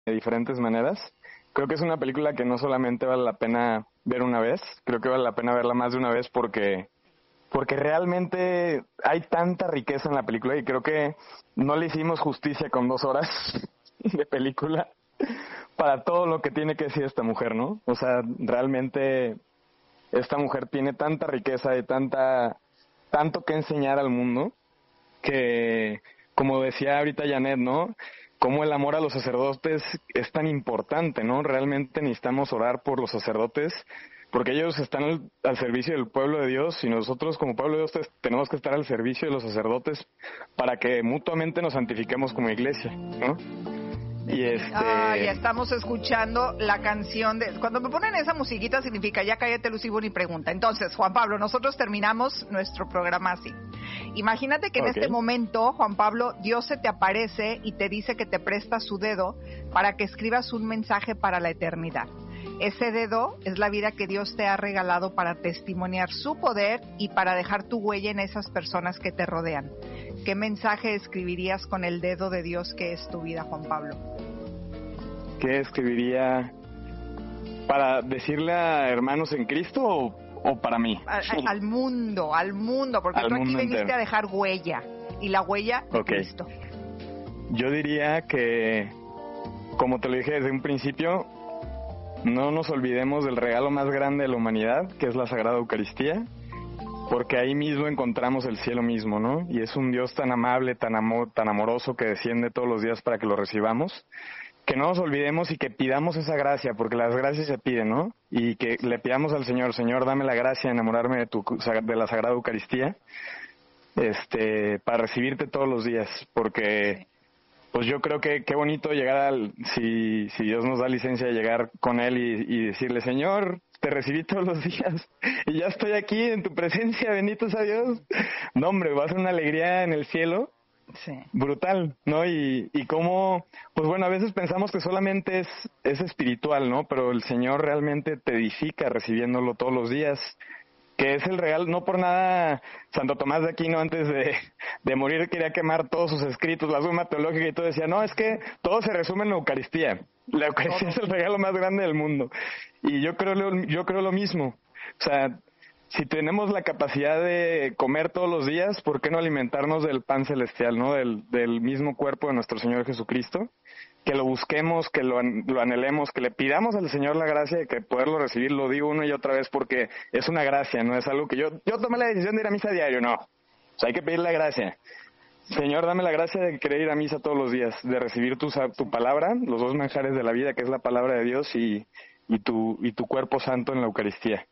de diferentes maneras. Creo que es una película que no solamente vale la pena ver una vez, creo que vale la pena verla más de una vez porque realmente hay tanta riqueza en la película y creo que no le hicimos justicia con 2 horas de película para todo lo que tiene que decir esta mujer, ¿no? O sea, realmente esta mujer tiene tanta riqueza y tanto que enseñar al mundo que, como decía ahorita Janet, ¿no? Cómo el amor a los sacerdotes es tan importante, ¿no? Realmente necesitamos orar por los sacerdotes porque ellos están al servicio del pueblo de Dios y nosotros como pueblo de Dios tenemos que estar al servicio de los sacerdotes para que mutuamente nos santifiquemos como iglesia, ¿no? Ya estamos escuchando la canción de... Cuando me ponen esa musiquita significa ya cállate, Lucibo, ni pregunta. Entonces, Juan Pablo, nosotros terminamos nuestro programa así. Imagínate que en este momento, Juan Pablo, Dios se te aparece y te dice que te presta su dedo para que escribas un mensaje para la eternidad. Ese dedo es la vida que Dios te ha regalado para testimoniar su poder y para dejar tu huella en esas personas que te rodean. ¿Qué mensaje escribirías con el dedo de Dios que es tu vida, Juan Pablo? ¿Qué escribiría para decirle a hermanos en Cristo o para mí? Al mundo, porque tú aquí viniste entero a dejar huella, y la huella de Cristo. Yo diría que, como te lo dije desde un principio, no nos olvidemos del regalo más grande de la humanidad, que es la Sagrada Eucaristía, porque ahí mismo encontramos el cielo mismo, ¿no? Y es un Dios tan amable, tan amoroso que desciende todos los días para que lo recibamos. Que no nos olvidemos y que pidamos esa gracia, porque las gracias se piden, ¿no? Y que le pidamos al Señor, Señor, dame la gracia de enamorarme de la Sagrada Eucaristía, para recibirte todos los días, porque pues yo creo que qué bonito llegar si Dios nos da licencia de llegar con Él y decirle, Señor, te recibí todos los días y ya estoy aquí en tu presencia, bendito sea Dios. No, hombre, va a ser una alegría en el cielo. Sí. Brutal, ¿no? Y cómo, pues bueno, a veces pensamos que solamente es espiritual, ¿no? Pero el Señor realmente te edifica recibiéndolo todos los días, que es el regalo. No por nada Santo Tomás de Aquino antes de morir quería quemar todos sus escritos, la Suma Teológica y todo, decía, no, es que todo se resume en la Eucaristía. La Eucaristía es el regalo más grande del mundo. Y yo creo lo mismo. O sea, si tenemos la capacidad de comer todos los días, ¿por qué no alimentarnos del pan celestial, ¿no? Del mismo cuerpo de nuestro Señor Jesucristo? Que lo busquemos, que lo anhelemos, que le pidamos al Señor la gracia de que poderlo recibir. Lo digo una y otra vez porque es una gracia, no es algo que yo tomé la decisión de ir a misa diario, no. O sea, hay que pedir la gracia. Señor, dame la gracia de querer ir a misa todos los días, de recibir tu palabra, los 2 manjares de la vida, que es la palabra de Dios y tu cuerpo santo en la Eucaristía.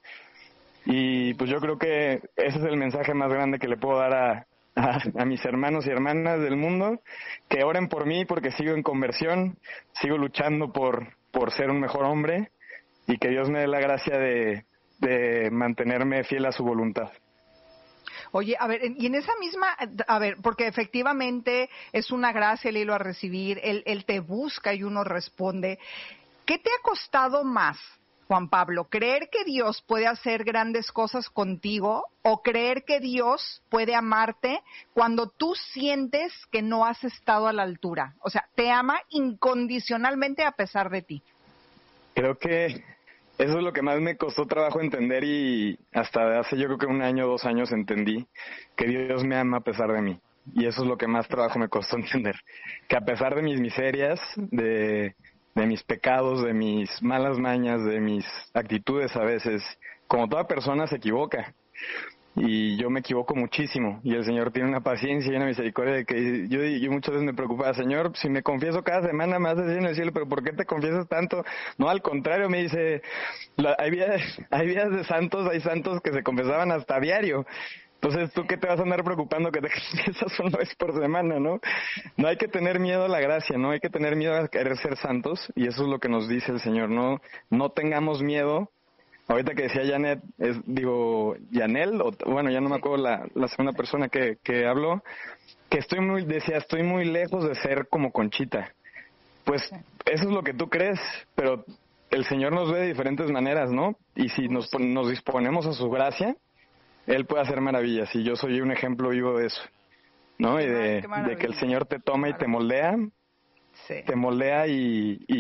Y pues yo creo que ese es el mensaje más grande que le puedo dar a mis hermanos y hermanas del mundo, que oren por mí porque sigo en conversión, sigo luchando por ser un mejor hombre y que Dios me dé la gracia de mantenerme fiel a su voluntad. Oye, a ver, y en esa misma, porque efectivamente es una gracia el irlo a recibir, él te busca y uno responde. ¿Qué te ha costado más, Juan Pablo, creer que Dios puede hacer grandes cosas contigo o creer que Dios puede amarte cuando tú sientes que no has estado a la altura? O sea, te ama incondicionalmente a pesar de ti. Creo que eso es lo que más me costó trabajo entender y hasta hace yo creo que 1 año, 2 años entendí que Dios me ama a pesar de mí. Y eso es lo que más trabajo me costó entender. Que a pesar de mis miserias, de mis pecados, de mis malas mañas, de mis actitudes a veces, como toda persona se equivoca. Y yo me equivoco muchísimo. Y el Señor tiene una paciencia y una misericordia de que yo muchas veces me preocupaba, Señor, si me confieso cada semana me vas a decir en el cielo, pero ¿por qué te confiesas tanto? No, al contrario, me dice, hay vidas de santos, hay santos que se confesaban hasta diario. Entonces, ¿tú qué te vas a andar preocupando que te confiesas 1 vez por semana, no? No hay que tener miedo a la gracia, no hay que tener miedo a querer ser santos, y eso es lo que nos dice el Señor, no tengamos miedo. Ahorita que decía Janet, Yanel, ya no me acuerdo la segunda persona que habló, que estoy muy lejos de ser como Conchita. Pues eso es lo que tú crees, pero el Señor nos ve de diferentes maneras, ¿no? Y si nos disponemos a su gracia, Él puede hacer maravillas, y yo soy un ejemplo vivo de eso, ¿no? Y de que el Señor te toma y te moldea, y